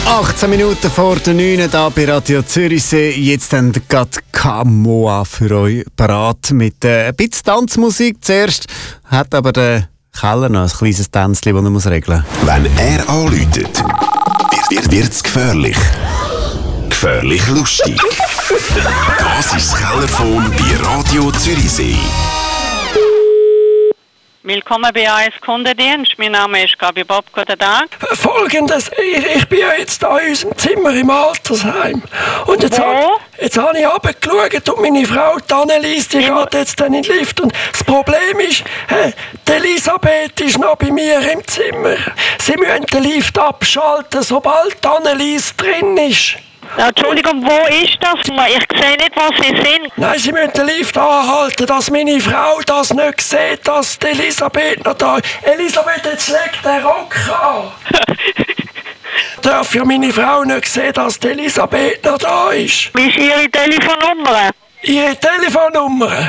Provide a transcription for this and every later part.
18 Minuten vor der 9 hier bei Radio Zürichsee. Jetzt haben wir gerade Kamoa für euch parat mit ein bisschen Tanzmusik. Zuerst hat aber der Keller noch ein kleines Tänzchen, das er regeln muss. Wenn er anläutet, wird es gefährlich. Gefährlich lustig. Das ist das Kellerphone bei Radio Zürichsee. Willkommen bei AS Kundendienst. Mein Name ist Gabi Bob. Guten Tag. Folgendes, ich bin ja jetzt da in unserem Zimmer im Altersheim. Und jetzt habe ich runtergeschaut und meine Frau, die Annelies, die geht jetzt dann in den Lift. Und das Problem ist, die Elisabeth ist noch bei mir im Zimmer. Sie müssen den Lift abschalten, sobald die Annelies drin ist. Ja, Entschuldigung, wo ist das? Ich sehe nicht, was Sie sind. Nein, Sie müssen den Lift anhalten, dass meine Frau das nicht sieht, dass die Elisabeth noch da ist. Elisabeth, jetzt legt den Rock an. Darf ja meine Frau nicht sehen, dass die Elisabeth noch da ist. Wie ist Ihre Telefonnummer? Ihre Telefonnummer?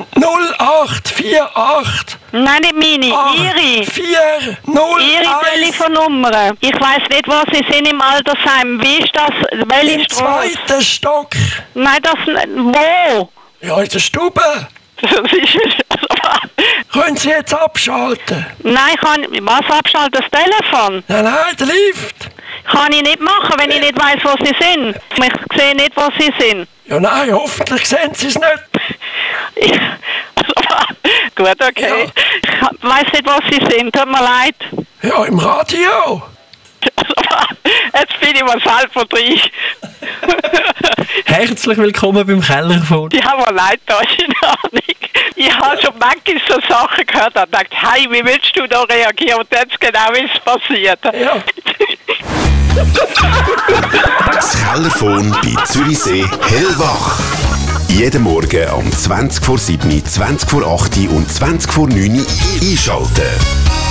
0848. Nein, nicht meine. Ihre. 401. Ihre Telefonnummer. Ich weiss nicht, wo Sie sind im Altersheim. Wie ist das? Welche Im Straße? 2. Stock. Nein, das... Wo? Ja, in der Stube. Das ist... Können Sie jetzt abschalten? Nein, was abschalten? Das Telefon? Nein, der Lift. Kann ich nicht machen, wenn ich nicht weiss, wo Sie sind. Ich sehe nicht, wo Sie sind. Ja, nein, hoffentlich sehen Sie es nicht. Gut, okay. Ja. Ich weiss nicht, wo Sie sind. Tut mir leid. Ja, im Radio. Jetzt bin ich mal selber drin. Herzlich willkommen beim Kellerphone. Die haben mir leid, da ist in Ordnung. Ich habe schon manchmal so Sachen gehört und gedacht, hey, wie willst du da reagieren? Und jetzt genau ist es passiert. Ja. Das Kellerphone bei Zürichsee hellwach. Jeden Morgen um 20 vor 7, 20 vor 8 und 20 vor 9 einschalten.